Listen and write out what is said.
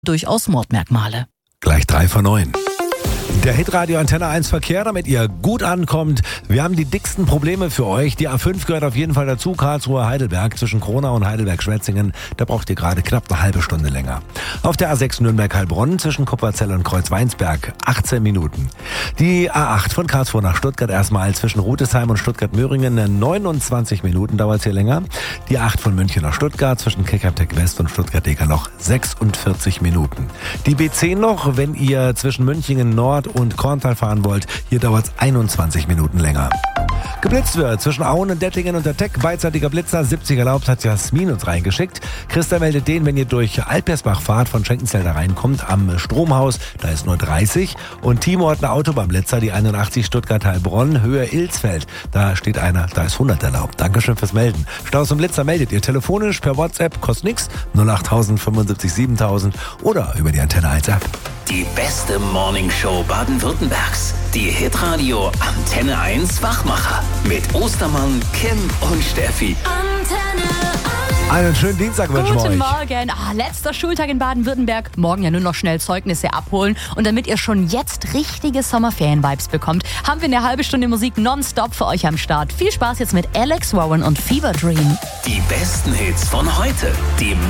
durchaus Mordmerkmale. Gleich 3 vor 9. Der Hitradio Antenne 1 Verkehr, damit ihr gut ankommt. Wir haben die dicksten Probleme für euch. Die A5 gehört auf jeden Fall dazu, Karlsruhe-Heidelberg zwischen Kronau und Heidelberg-Schwetzingen. Da braucht ihr gerade knapp eine halbe Stunde länger. Auf der A6 Nürnberg-Heilbronn zwischen Kupferzell und Kreuzweinsberg 18 Minuten. Die A8 von Karlsruhe nach Stuttgart erstmal zwischen Rutesheim und Stuttgart-Möhringen 29 Minuten dauert es hier länger. Die A8 von München nach Stuttgart zwischen Keckernteck West und Stuttgart-Degerloch 46 Minuten. Die B10 noch, wenn ihr zwischen Münchingen Nord und Korntal fahren wollt, hier dauert es 21 Minuten länger. Geblitzt wird zwischen Auen und Dettingen und der Tech. Beidseitiger Blitzer, 70 erlaubt, hat Jasmin uns reingeschickt. Christa meldet den, wenn ihr durch Alpersbach fahrt, von Schenkenzelder reinkommt, am Stromhaus, da ist nur 30. Und Timo hat eine Autobahnblitzer, die 81 Stuttgart-Heilbronn, Höhe Ilsfeld. Da steht einer, da ist 100 erlaubt. Dankeschön fürs Melden. Staus und Blitzer meldet ihr telefonisch, per WhatsApp, kostet nix, 08000 75 7000 oder über die Antenne 1 App. Die beste Morningshow Baden-Württembergs. Die Hitradio Antenne 1 Wachmacher. Mit Ostermann, Kim und Steffi. Antenne 1. Einen schönen Dienstag wünschen wir euch. Guten Morgen. Letzter Schultag in Baden-Württemberg. Morgen ja nur noch schnell Zeugnisse abholen. Und damit ihr schon jetzt richtige Sommerferien-Vibes bekommt, haben wir eine halbe Stunde Musik nonstop für euch am Start. Viel Spaß jetzt mit Alex Warren und Fever Dream. Die besten Hits von heute. Die